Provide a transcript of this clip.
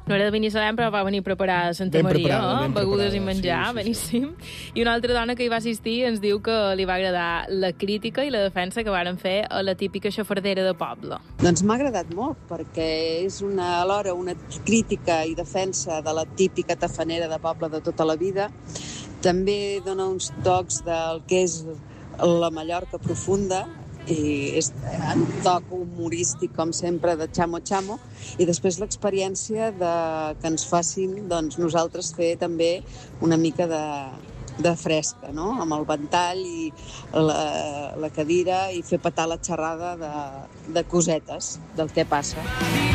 No era de Binissalem, però va venir preparada a Santa Maria, begudes i menjar, beníssim. I una altra dona que hi va assistir ens diu que li va agradar la crítica i la defensa que varen fer a la típica xafardera de poble. Doncs m'ha agradat molt, perquè és alhora una crítica i defensa de la típica tafanera de poble de tota la vida. També dona uns tocs del que és la Mallorca profunda, i és un toc humorístic, com sempre, de xamo-xamo, i després l'experiència que ens facin nosaltres fer també una mica de fresca, no? Amb el ventall i la cadira, i fer petar la xerrada de cosetes del que passa.